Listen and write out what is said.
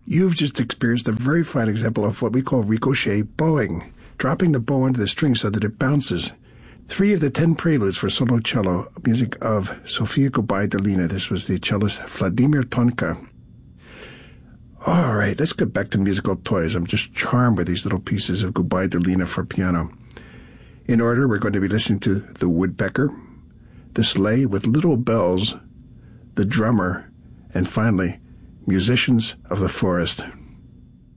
You've just experienced a very fine example of what we call ricochet bowing, dropping the bow into the string so that it bounces. 3 of the 10 preludes for solo cello, music of Sofia Gubaidulina. This was the cellist Vladimir Tonka. All right, let's get back to musical toys. I'm just charmed with these little pieces of Gubaidulina for piano. In order, we're going to be listening to The Woodpecker, The Sleigh with Little Bells, The Drummer, and finally, Musicians of the Forest.